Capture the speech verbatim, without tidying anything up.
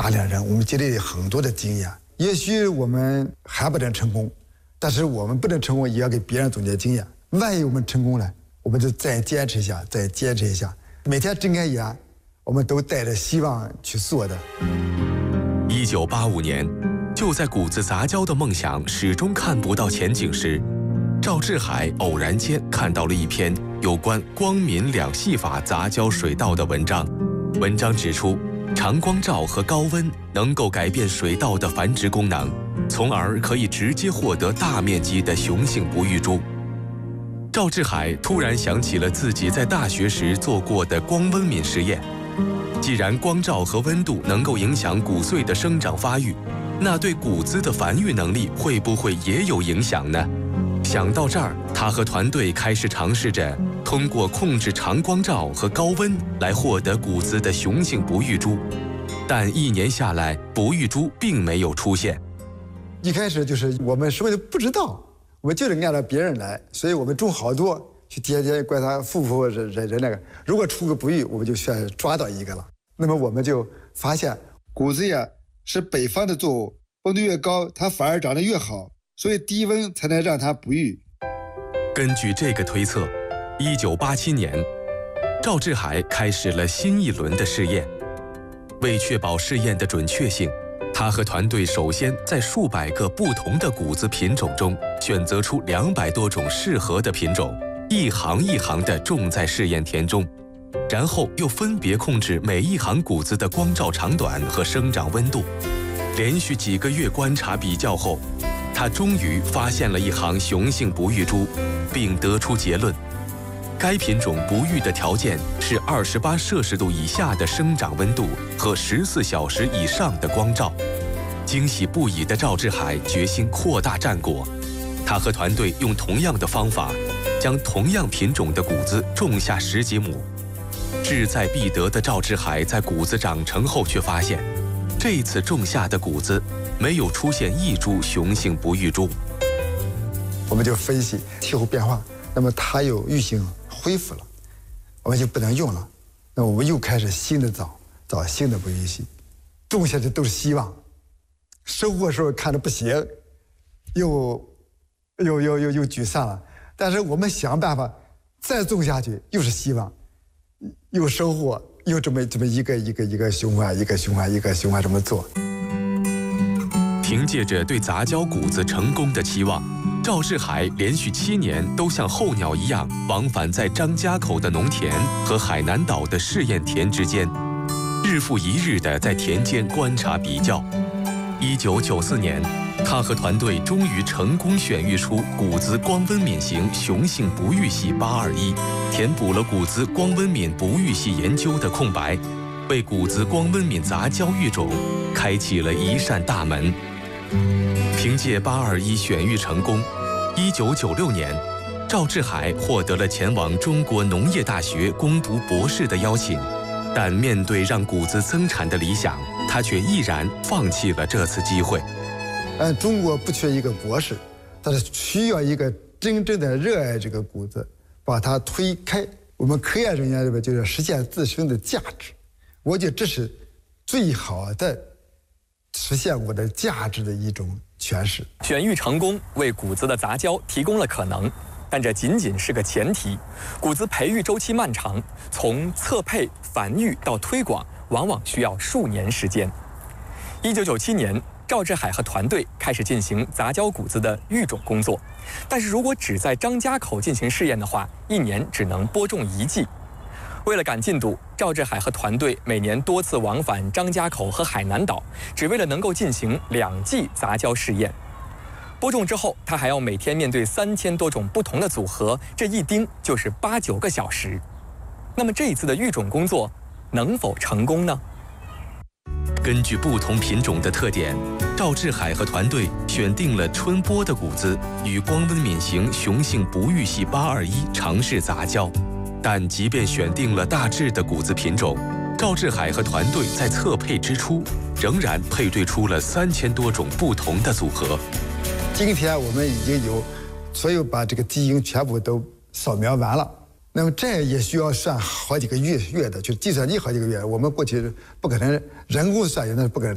大量人，我们积累很多的经验。也许我们还不能成功，但是我们不能成功，也要给别人总结经验。万一我们成功了，我们就再坚持一下，再坚持一下。每天睁开眼，我们都带着希望去做的。 一九八五年，就在谷子杂交的梦想始终看不到前景时，赵志海偶然间看到了一篇有关光敏两系法杂交水稻的文章。文章指出，长光照和高温能够改变水稻的繁殖功能，从而可以直接获得大面积的雄性不育株。赵志海突然想起了自己在大学时做过的光温敏实验。既然光照和温度能够影响谷穗的生长发育，那对谷子的繁育能力会不会也有影响呢？想到这儿，他和团队开始尝试着通过控制长光照和高温来获得谷子的雄性不育株，但一年下来，不育株并没有出现。 一开始就是我们什么都不知道，我们就是按照别人来，所以我们种好多，去天天观察符不符合人人那个。如果出个不育，我们就选抓到一个了。那么我们就发现，谷子呀是北方的作物，温度越高，它反而长得越好，所以低温才能让它不育。 根据这个推测，一九八七年，赵志海开始了新一轮的试验。为确保试验的准确性，他和团队首先在数百个不同的谷子品种中选择出两百多种适合的品种，一行一行地种在试验田中，然后又分别控制每一行谷子的光照长短和生长温度。连续几个月观察比较后，他终于发现了一行雄性不育株，并得出结论：该品种不育的条件是二十八摄氏度以下的生长温度和十四小时以上的光照。惊喜不已的赵志海决心扩大战果，他和团队用同样的方法，将同样品种的谷子种下十几亩。志在必得的赵志海在谷子长成后却发现，这次种下的谷子没有出现一株雄性不育株。 我们就分析气候变化，那么它有育性恢复了，我们就不能用了。那我们又开始新的找找新的不育系，种下去都是希望，收获时候看着不行，又又又又又沮丧了。但是我们想办法再种下去，又是希望，又收获，又这么这么一个一个一个循环，一个循环，一个循环这么做。 凭借着对杂交谷子成功的期望，赵志海连续七年都像候鸟一样往返在张家口的农田和海南岛的试验田之间，日复一日地在田间观察比较。一九九四年，他和团队终于成功选育出谷子光温敏型雄性不育系八二一，填补了谷子光温敏不育系研究的空白，为谷子光温敏杂交育种开启了一扇大门。凭借八二一选育成功，一九九六年，赵志海获得了前往中国农业大学攻读博士的邀请，但面对让谷子增产的理想，他却毅然放弃了这次机会。 嗯，中国不缺一个博士，但是需要一个真正的热爱这个谷子，把它推开。我们科研人员这边就是实现自身的价值，我觉得这是最好的实现我的价值的一种诠释。 选育成功为谷子的杂交提供了可能，但这仅仅是个前提。谷子培育周期漫长，从测配、繁育到推广，往往需要数年时间。一九九七年，赵志海和团队开始进行杂交谷子的育种工作，但是如果只在张家口进行试验的话，一年只能播种一季。为了赶进度，赵志海和团队每年多次往返张家口和海南岛，只为了能够进行两季杂交试验。播种之后，他还要每天面对三千多种不同的组合，这一盯就是八九个小时。那么这一次的育种工作能否成功呢？ 根据不同品种的特点，赵志海和团队选定了春播的谷子与光温敏型雄性不育系八二一尝试杂交。但即便选定了大致的谷子品种，赵志海和团队在测配之初，仍然配对出了三千多种不同的组合。 今天我们已经有所有把这个基因全部都扫描完了，那么这也需要算好几个月月的，就是计算机好几个月。我们过去不可能人工算，那是不可能。